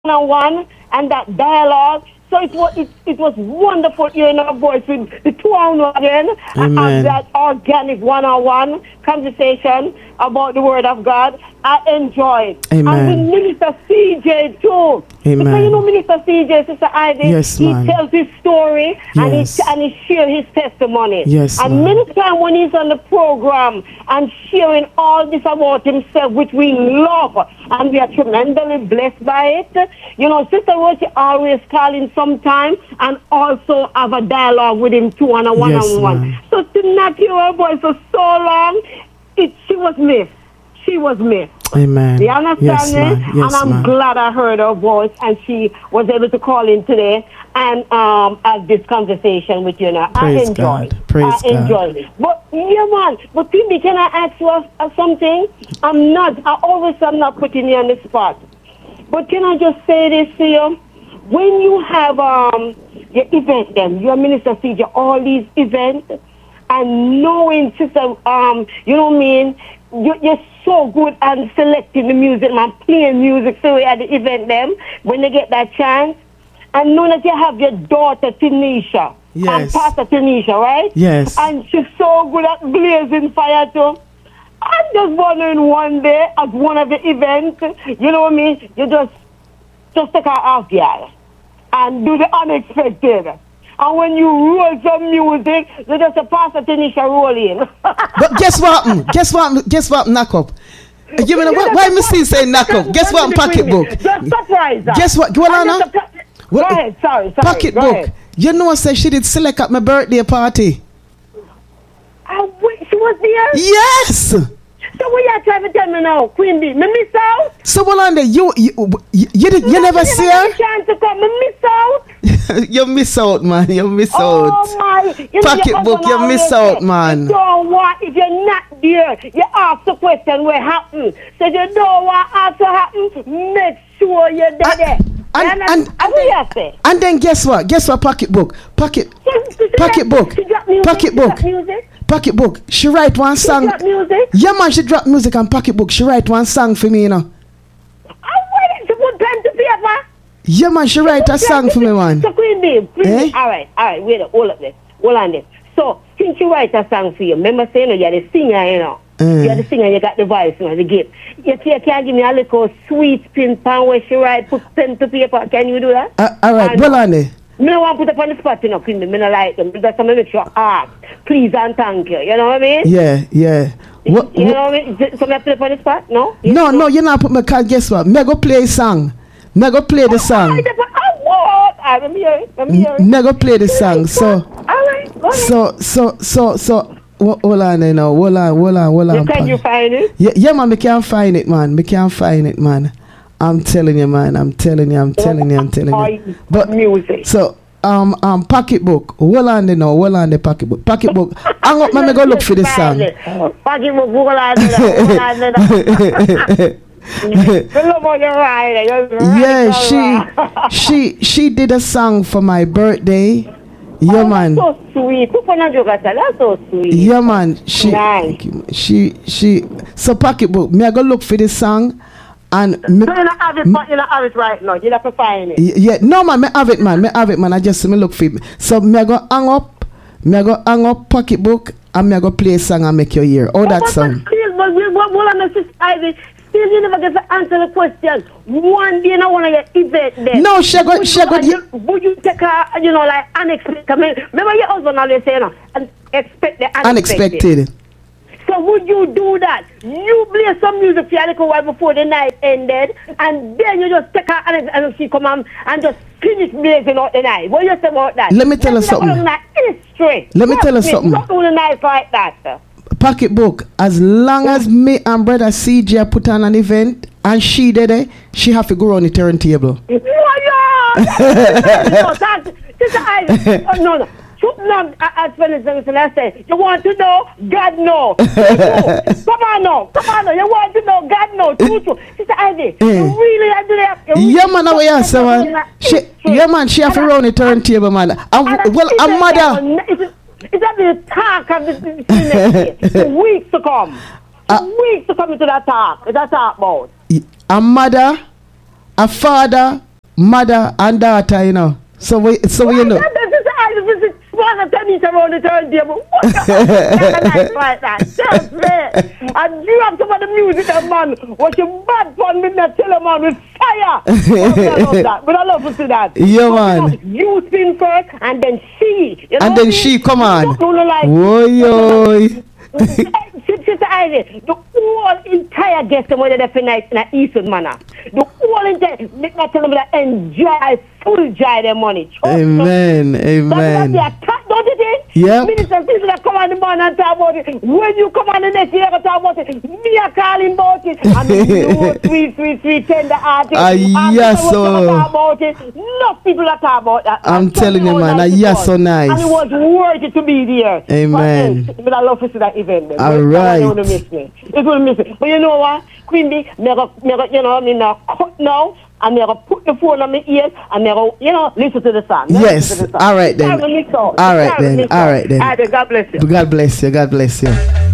one-on-one and that dialogue. So it was wonderful hearing our voice with the two on again and have that organic one-on-one conversation about the Word of God. I enjoy it. Amen. And with Minister CJ too. Amen. Because you know Minister CJ, Sister Ivy, yes, he tells his story yes. and he shares his testimony. Yes, and many times when he's on the program and sharing all this about himself, which we love, and we are tremendously blessed by it. You know, Sister Rosie always calling sometime and also have a dialogue with him too on a one-on-one. So to not hear her voice for so long, she was missed. She was missed. Amen. You understand me? Yes, and I'm glad I heard her voice and she was able to call in today and have this conversation with you now. Praise I enjoyed God. Praise I enjoyed it. But yeah, man. But Pimby, can I ask you something? I'm not putting you on the spot. But can I just say this to you? When you have your event, your Minister CJ, all these events, and knowing, sister, you know what I mean? You're so good at selecting the music, man, playing music so at the event them when they get that chance. And know that you have your daughter Tanisha. Yes. And Pastor Tanisha, right? Yes. And she's so good at blazing fire too. I'm just wondering one day at one of the events, you know what I mean? You just take her off, girl, and do the unexpected. And when you roll some music, you just a Pastor Tanisha roll in. But guess what? Guess what? Knock up. You know why me still say knock up? Guess what? Pocketbook. Just surprise her. Guess what? Go on. Go ahead. Sorry. Pocketbook. You know, I said she did select at my birthday party. Wait, she was there? Yes. So what you trying to tell me now, Queen Bee? Me miss out? So Wolander, you never see her? Chance to come. Me miss out? You miss out, man. You miss out. Oh my! Pocketbook, you miss out, man. You don't want, if you're not there, you ask the question what happened. So you don't want ask what happened, make sure you're there. And then guess what? Pocketbook. Pocketbook. She write one song. She drop music? Yeah, man, she drop music and Pocketbook. She write one song for me, you know. She put pen to paper? Yeah, man, she write a song for me, man. So Queen Bee, all right, wait, hold on this. So, since she write a song for you, remember saying you're the singer, you know. You're the singer, you got the voice, you know, the gift. You can't give me a little sweet pin pan where she write, put pen to paper. Can you do that? All right, well on there. I don't want to put up on the spot, you know, Queen Bee. I don't like them. That's something make sure ask, please and thank you. You know what I mean? Yeah. You know what I mean? So I put up on the spot? No? No, you're not put me, cause guess what? Me go play a song. Me go play the song. I'm hearing. Me go play the song. So. All right. Go ahead. So. Hold on now. Hold on. Can you find it? Yeah, man. Me can't find it, man. I'm telling you, man. I'm telling you. But music. So, Pocketbook. Hold on the Pocketbook. Pocketbook. Hang up, man. Me go look for this song. Pocketbook. Hold on. Yeah, she did a song for my birthday. Yeah, man. That's so sweet. That's so sweet. Yeah, man. She. So Pocketbook. Me I go look for this song. And you don't have it right now. You have to find it. Yeah, no, man. Me have it, man. I just me look for it. So me I go hang up Pocketbook, and me I go play a song and make you hear. Oh, that song. Still, you never get to answer the question. One day, I want to get event there. No, she got. Would you take her, you know, like unexpected? Remember your husband always saying, expect the unexpected. So would you do that? You play some music for a little while before the night ended, and then you just take her and she come on and just finish blazing out the night. What do you say about that? Let me tell you something. Let me tell you something. Don't do the night like that, sir. Pocketbook, as long as me and brother CJ put on an event and she did it, she have to go on the turntable. No. As Felicity I said, you want to know, God know. Come on now. You want to know, God know. True. Sister Ivy, you really are doing that. Yeah, man, I will say, man. She have to run the turntable, man. I'm mother. It's a bit talk of the weeks to come. Weeks to come into that talk. It's a talk about. A mother, a father, mother and daughter, you know. So we you know. I visit one tennis around the turntable. What the like that? Just me. And you have some of the music, that man. What you bad fun with that tell a man with fire. I love that. But I love to see that. Yeah, man. You spin first and then she. You know and then she, come on. Like, Oi. Sister Ivy, the whole entire guest whether they feel nice in an Eastern manner. The whole entire, make me tell them that enjoy, full joy their money. Amen, amen. That's the attack, don't you think? Yep. Minister, people that come on the man and talk about it. When you come on the next year and talk about it, me a calling about it. And you know, sweet, tender artist. Yes, so. Talk about it. No people that talk about that. I'm telling you, man, yes, so nice. And it was worth it to be there. Amen. But I love to see that event. All right. It will miss me. But you know what, Queen Bee, you know, I'm in a cut now. I'm going to put the phone on my ears and listen to the song. Yes. All right then. All right then. God bless you. God bless you. God bless you.